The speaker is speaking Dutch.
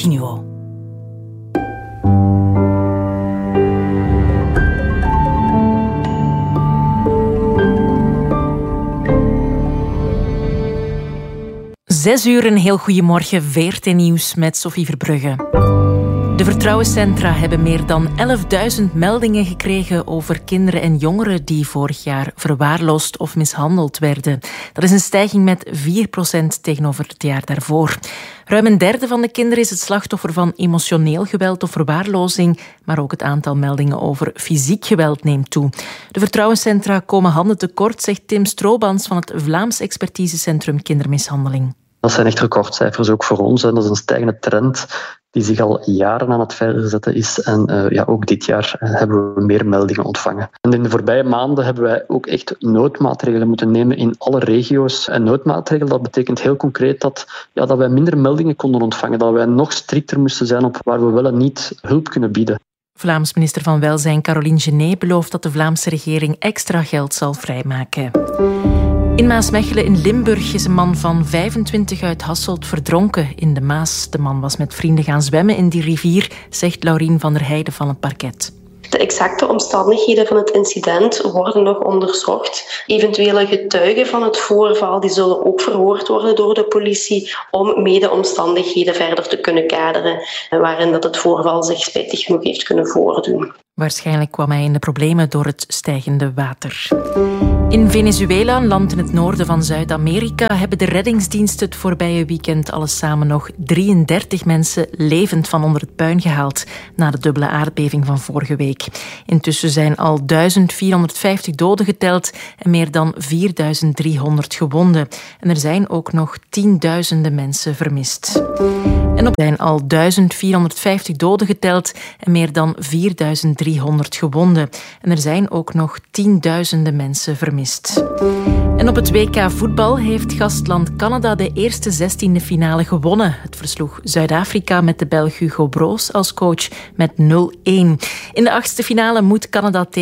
Continuo. Zes uur, een heel goeiemorgen, VRT Nieuws met Sophie Verbrugge. De vertrouwenscentra hebben meer dan 11.000 meldingen gekregen over kinderen en jongeren die vorig jaar verwaarloosd of mishandeld werden. Dat is een stijging met 4% tegenover het jaar daarvoor. Ruim een derde van de kinderen is het slachtoffer van emotioneel geweld of verwaarlozing, maar ook het aantal meldingen over fysiek geweld neemt toe. De vertrouwenscentra komen handen tekort, zegt Tim Stroobans van het Vlaams Expertisecentrum Kindermishandeling. Dat zijn echt recordcijfers ook voor ons. Dat is een stijgende trend die zich al jaren aan het verzetten is. En ook dit jaar hebben we meer meldingen ontvangen. En in de voorbije maanden hebben wij ook echt noodmaatregelen moeten nemen in alle regio's. En noodmaatregelen, dat betekent heel concreet dat wij minder meldingen konden ontvangen. Dat wij nog strikter moesten zijn op waar we wel en niet hulp kunnen bieden. Vlaams minister van Welzijn Caroline Genet belooft dat de Vlaamse regering extra geld zal vrijmaken. In Maasmechelen in Limburg is een man van 25 uit Hasselt verdronken in de Maas. De man was met vrienden gaan zwemmen in die rivier, zegt Laurien van der Heijden van het parket. De exacte omstandigheden van het incident worden nog onderzocht. Eventuele getuigen van het voorval die zullen ook verhoord worden door de politie om mede-omstandigheden verder te kunnen kaderen waarin dat het voorval zich spijtig genoeg heeft kunnen voordoen. Waarschijnlijk kwam hij in de problemen door het stijgende water. In Venezuela, een land in het noorden van Zuid-Amerika, hebben de reddingsdiensten het voorbije weekend alles samen nog 33 mensen levend van onder het puin gehaald na de dubbele aardbeving van vorige week. Intussen zijn al 1450 doden geteld en meer dan 4300 gewonden. En er zijn ook nog tienduizenden mensen vermist. En er zijn al 1450 doden geteld en meer dan 4300 gewonden. En er zijn ook nog tienduizenden mensen vermist. En op het WK voetbal heeft gastland Canada de eerste 16e finale gewonnen. Het versloeg Zuid-Afrika met de Belg Hugo Broos als coach met 0-1. In de 8e finale moet Canada tegen